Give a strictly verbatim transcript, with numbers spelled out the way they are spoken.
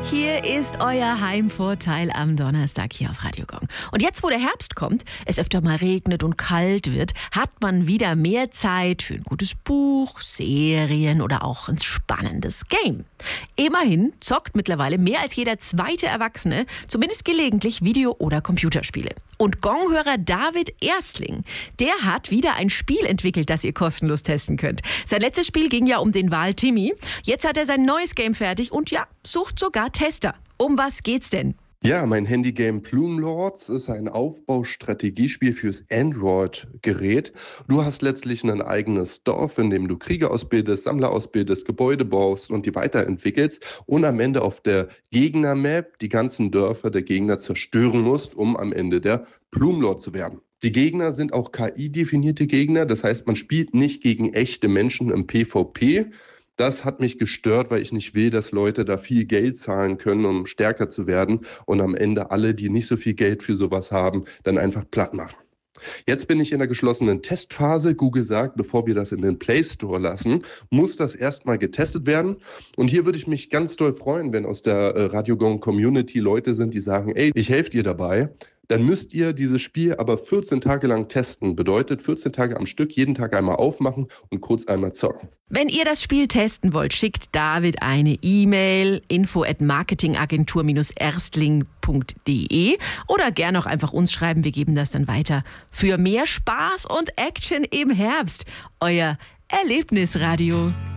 Hier ist euer Heimvorteil am Donnerstag hier auf Radio Gong. Und jetzt, wo der Herbst kommt, es öfter mal regnet und kalt wird, hat man wieder mehr Zeit für ein gutes Buch, Serien oder auch ein spannendes Game. Immerhin zockt mittlerweile mehr als jeder zweite Erwachsene zumindest gelegentlich Video- oder Computerspiele. Und Gong-Hörer David Erstling, der hat wieder ein Spiel entwickelt, das ihr kostenlos testen könnt. Sein letztes Spiel ging ja um den Wal Timmy. Jetzt hat er sein neues Game fertig und ja, sucht sogar Tester. Um was geht's denn? Ja, mein Handygame Plume Lords ist ein Aufbaustrategiespiel fürs Android-Gerät. Du hast letztlich ein eigenes Dorf, in dem du Krieger ausbildest, Sammler ausbildest, Gebäude baust und die weiterentwickelst und am Ende auf der Gegner-Map die ganzen Dörfer der Gegner zerstören musst, um am Ende der Plume Lord zu werden. Die Gegner sind auch K I-definierte Gegner, das heißt, man spielt nicht gegen echte Menschen im PvP. Das hat mich gestört, weil ich nicht will, dass Leute da viel Geld zahlen können, um stärker zu werden und am Ende alle, die nicht so viel Geld für sowas haben, dann einfach platt machen. Jetzt bin ich in der geschlossenen Testphase. Google sagt, bevor wir das in den Play Store lassen, muss das erstmal getestet werden. Und hier würde ich mich ganz doll freuen, wenn aus der äh, Radio Gong Community Leute sind, die sagen, ey, ich helfe dir dabei. Dann müsst ihr dieses Spiel aber vierzehn Tage lang testen. Bedeutet vierzehn Tage am Stück, jeden Tag einmal aufmachen und kurz einmal zocken. Wenn ihr das Spiel testen wollt, schickt David eine E-Mail info at marketingagentur erstling punkt de oder gerne auch einfach uns schreiben. Wir geben das dann weiter. Für mehr Spaß und Action im Herbst. Euer Erlebnisradio.